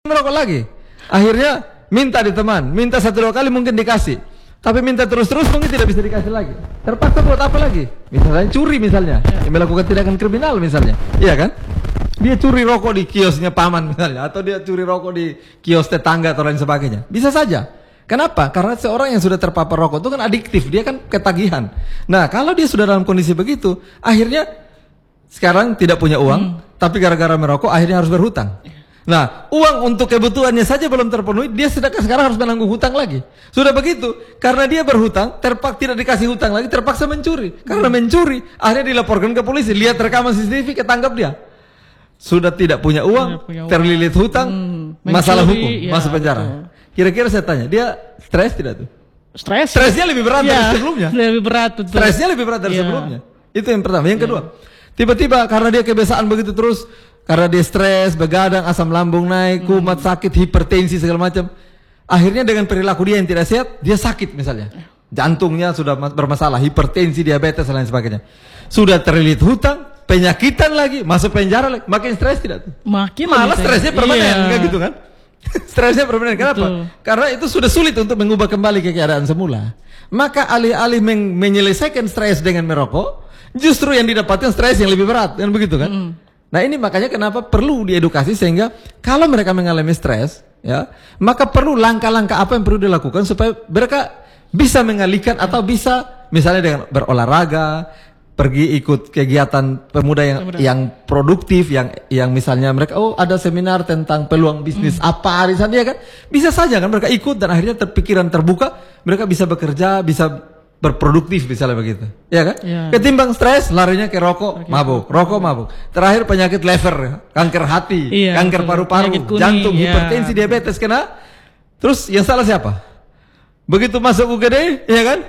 merokok lagi. Akhirnya minta di teman, minta 1-2 kali mungkin dikasih, tapi minta terus-terus mungkin tidak bisa dikasih lagi. Terpaksa buat apa lagi? Misalnya curi misalnya, yang melakukan tindakan kriminal misalnya, iya kan? Dia curi rokok di kiosnya paman misalnya, atau dia curi rokok di kios tetangga atau lain sebagainya. Bisa saja. Kenapa? Karena seorang yang sudah terpapar rokok itu kan adiktif, dia kan ketagihan. Nah, kalau dia sudah dalam kondisi begitu, akhirnya sekarang tidak punya uang, tapi gara-gara merokok akhirnya harus berhutang. Nah, uang untuk kebutuhannya saja belum terpenuhi, dia sekarang harus menanggung hutang lagi. Sudah begitu, karena dia berhutang, tidak dikasih hutang lagi, terpaksa mencuri. Karena mencuri, akhirnya dilaporkan ke polisi, lihat rekaman CCTV, ketangkap dia. Sudah tidak punya uang, terlilit hutang, masalah hukum, masuk penjara. Kira-kira saya tanya, dia stres tidak tuh? Stresnya lebih berat dari sebelumnya. Lebih berat, betul. Stresnya lebih berat dari sebelumnya. Itu yang pertama. Yang kedua, tiba-tiba karena dia kebiasaan begitu terus, karena dia stres, begadang, asam lambung naik, kumat, sakit, hipertensi segala macam. Akhirnya dengan perilaku dia yang tidak sehat, dia sakit misalnya. Jantungnya sudah bermasalah, hipertensi, diabetes dan lain sebagainya. Sudah terlilit hutang, penyakitan lagi, masuk penjara lagi, makin stres tidak? Makin malah stresnya permanen, enggak gitu kan? Stresnya permanen. Kenapa? Betul. Karena itu sudah sulit untuk mengubah kembali ke keadaan semula. Maka alih-alih menyelesaikan stres dengan merokok, justru yang didapatkan stres yang lebih berat, kan begitu kan? Nah, ini makanya kenapa perlu diedukasi sehingga kalau mereka mengalami stres, ya, maka perlu langkah-langkah apa yang perlu dilakukan supaya mereka bisa mengalihkan atau bisa misalnya dengan berolahraga, pergi ikut kegiatan pemuda yang produktif, yang misalnya mereka ada seminar tentang peluang bisnis apa di sana, ya kan? Bisa saja kan mereka ikut dan akhirnya pikiran terbuka, mereka bisa bekerja, bisa berproduktif misalnya begitu, ya kan? Ya. Ketimbang stres, larinya ke rokok, mabuk, mabuk. Terakhir penyakit liver, kanker hati, kanker paru-paru, jantung, hipertensi, diabetes, kena. Terus yang salah siapa? Begitu masuk UGD, ya kan?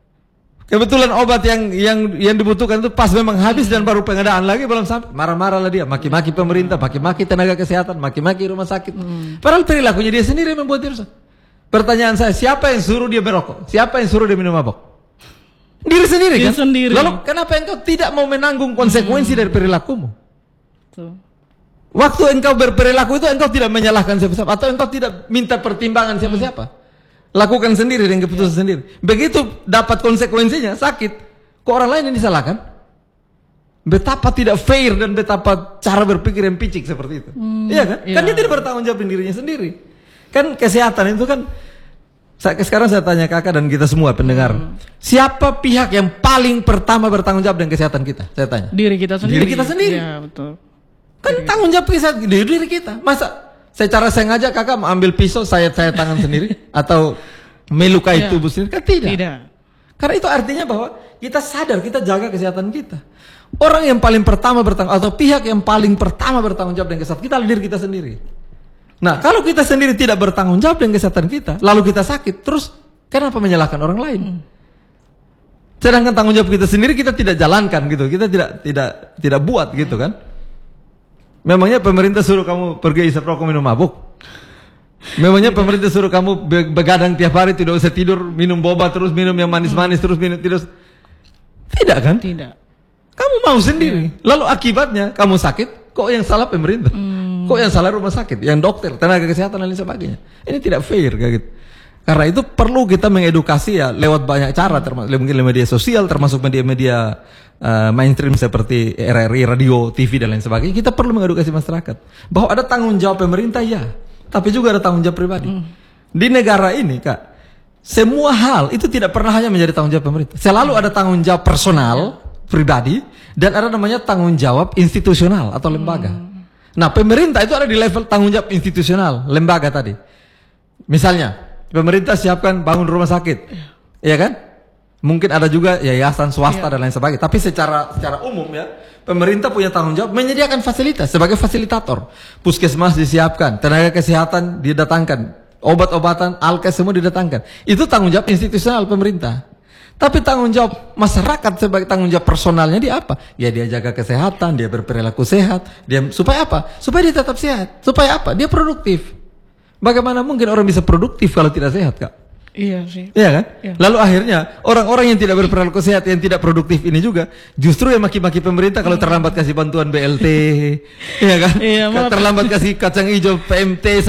Kebetulan obat yang dibutuhkan itu pas memang habis dan baru pengadaan lagi belum sampai, marah-marah lah dia, maki-maki pemerintah, maki-maki tenaga kesehatan, maki-maki rumah sakit. Padahal perilakunya dia sendiri yang membuat dia rusak. Pertanyaan saya, siapa yang suruh dia merokok? Siapa yang suruh dia minum mabuk? Diri sendiri kan? Sendiri. Lalu kenapa engkau tidak mau menanggung konsekuensi dari perilakumu? Waktu engkau berperilaku itu engkau tidak menyalahkan siapa-siapa, atau engkau tidak minta pertimbangan siapa-siapa. Lakukan sendiri dengan keputusan sendiri. Begitu dapat konsekuensinya sakit, kok orang lain yang disalahkan? Betapa tidak fair dan betapa cara berpikir yang picik seperti itu. Iya kan? Kan dia tidak bertanggung jawab dirinya sendiri. Kan kesehatan itu kan, sekarang saya tanya kakak dan kita semua pendengar, siapa pihak yang paling pertama bertanggung jawab dengan kesehatan kita? Saya tanya. Diri kita sendiri. Diri kita sendiri. Ya, betul. Kan tanggung jawab kesehatan diri kita. Masa secara sengaja kakak mengambil pisau saya tangan sendiri atau melukai tubuh sendiri? Kan tidak. Karena itu artinya bahwa kita sadar, kita jaga kesehatan kita. Orang yang paling pertama bertanggung, atau pihak yang paling pertama bertanggung jawab dengan kesehatan kita adalah diri kita sendiri. Nah, kalau kita sendiri tidak bertanggung jawab dengan kesehatan kita, lalu kita sakit, terus kenapa menyalahkan orang lain? Sedangkan tanggung jawab kita sendiri kita tidak jalankan gitu, kita tidak buat gitu kan? Memangnya pemerintah suruh kamu pergi isap rokok minum mabuk? Memangnya pemerintah suruh kamu begadang tiap hari, tidak usah tidur, minum boba terus, minum yang manis-manis terus, minum terus? Tidak kan? Tidak. Kamu mau sendiri, lalu akibatnya kamu sakit, kok yang salah pemerintah? Kok yang salah rumah sakit, yang dokter, tenaga kesehatan dan lain sebagainya? Ini tidak fair kayak gitu. Karena itu perlu kita mengedukasi ya lewat banyak cara, termasuk mungkin media sosial, termasuk media-media mainstream seperti RRI, radio, TV dan lain sebagainya. Kita perlu mengedukasi masyarakat bahwa ada tanggung jawab pemerintah ya, tapi juga ada tanggung jawab pribadi. Di negara ini kak, semua hal itu tidak pernah hanya menjadi tanggung jawab pemerintah. Selalu ada tanggung jawab personal, pribadi, dan ada namanya tanggung jawab institusional atau lembaga. Nah, pemerintah itu ada di level tanggung jawab institusional, lembaga tadi. Misalnya, pemerintah siapkan bangun rumah sakit, ya kan? Mungkin ada juga yayasan swasta dan lain sebagainya. Tapi secara umum ya, pemerintah punya tanggung jawab menyediakan fasilitas sebagai fasilitator. Puskesmas disiapkan, tenaga kesehatan didatangkan, obat-obatan, alkes semua didatangkan. Itu tanggung jawab institusional pemerintah. Tapi tanggung jawab masyarakat sebagai tanggung jawab personalnya dia apa? Ya dia jaga kesehatan, dia berperilaku sehat, supaya apa? Supaya dia tetap sehat. Supaya apa? Dia produktif. Bagaimana mungkin orang bisa produktif kalau tidak sehat, Kak? Iya sih. Iya kan? Ya. Lalu akhirnya orang-orang yang tidak berperilaku sehat, yang tidak produktif ini juga justru yang maki-maki pemerintah kalau terlambat kasih bantuan BLT, iya kan? Iya, terlambat kasih kacang hijau PMT